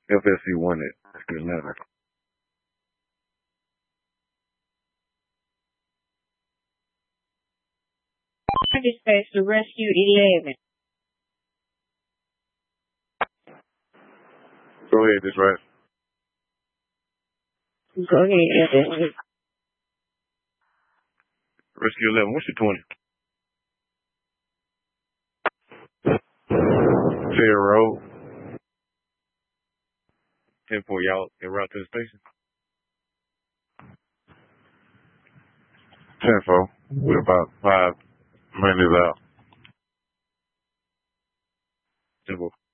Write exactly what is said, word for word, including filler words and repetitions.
F S C won it. Good matter. Dispatch to Rescue eleven. Go ahead, this right. Go ahead. Rescue eleven, what's your twenty? Fair Road. ten four, y'all en route to the station? ten four. We're about five minutes out. ten four.